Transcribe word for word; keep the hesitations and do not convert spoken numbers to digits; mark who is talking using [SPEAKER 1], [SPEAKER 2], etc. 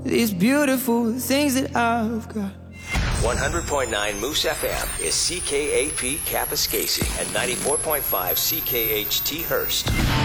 [SPEAKER 1] these beautiful things that I've got.
[SPEAKER 2] one hundred point nine Moose F M is C K A P Kapuskasing and ninety-four point five C K H T Hearst.